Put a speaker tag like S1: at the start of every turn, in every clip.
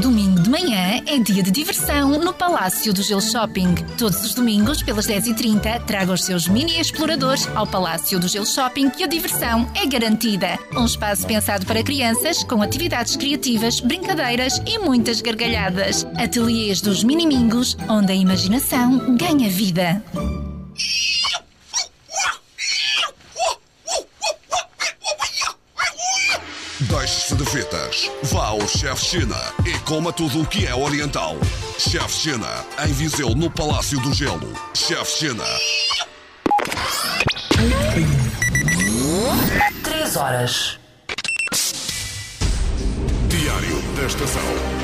S1: domingo de manhã é dia de diversão no Palácio do Gelo Shopping. Todos os domingos, pelas 10h30, traga os seus mini exploradores ao Palácio do Gelo Shopping, que a diversão é garantida. Um espaço pensado para crianças, com atividades criativas, brincadeiras e muitas gargalhadas. Ateliês dos Minimingos, onde a imaginação ganha vida.
S2: Deixe-se de fitas. Vá ao Chef China e coma tudo o que é oriental. Chef China, em Viseu, no Palácio do Gelo. Chef China.
S3: 3h.
S2: Diário da Estação.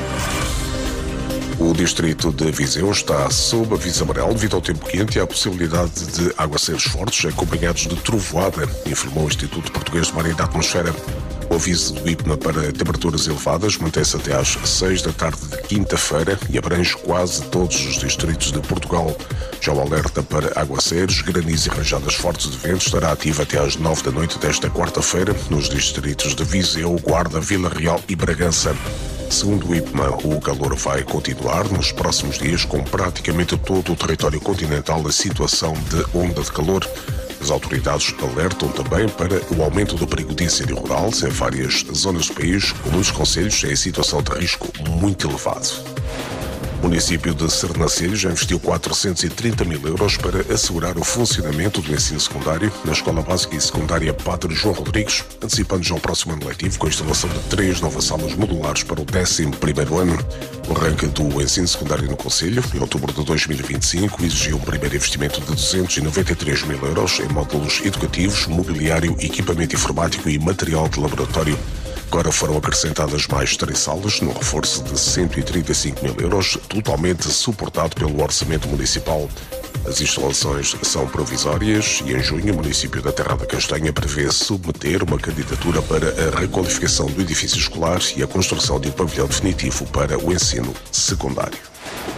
S4: O distrito de Viseu está sob aviso amarelo devido ao tempo quente e à possibilidade de aguaceiros fortes acompanhados de trovoada, informou o Instituto Português de Mar e da Atmosfera. O aviso do IPMA para temperaturas elevadas mantém-se até às 6 da tarde de quinta-feira e abrange quase todos os distritos de Portugal. Já o alerta para aguaceiros, granizo e rajadas fortes de vento estará ativo até às 9 da noite desta quarta-feira nos distritos de Viseu, Guarda, Vila Real e Bragança. Segundo o IPMA, o calor vai continuar nos próximos dias com praticamente todo o território continental a situação de onda de calor. As autoridades alertam também para o aumento do perigo de incêndio rural em várias zonas do país, com muitos concelhos em situação de risco muito elevado. O município de Sernancelho já investiu 430 mil euros para assegurar o funcionamento do ensino secundário na Escola Básica e Secundária Padre João Rodrigues, antecipando já o próximo ano letivo com a instalação de 3 novas salas modulares para o 11º ano. O arranque do ensino secundário no concelho, em outubro de 2025, exigiu um primeiro investimento de 293 mil euros em módulos educativos, mobiliário, equipamento informático e material de laboratório. Agora foram acrescentadas mais 3 salas, num reforço de 135 mil euros, totalmente suportado pelo orçamento municipal. As instalações são provisórias e em junho o município da Terra da Castanha prevê submeter uma candidatura para a requalificação do edifício escolar e a construção de um pavilhão definitivo para o ensino secundário.